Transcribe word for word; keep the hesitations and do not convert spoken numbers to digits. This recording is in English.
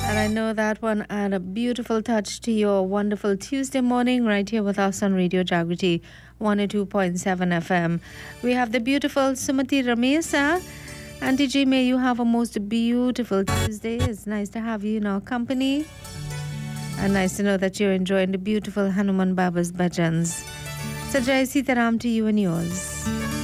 And I know that one add a beautiful touch to your wonderful Tuesday morning right here with us on Radio Jagriti one oh two point seven F M. We have the beautiful Sumati Ramesa. Auntie G, may you have a most beautiful Tuesday. It's nice to have you in our company. And nice to know that you're enjoying the beautiful Hanuman Baba's bhajans. So Jai Sitaram to you and yours.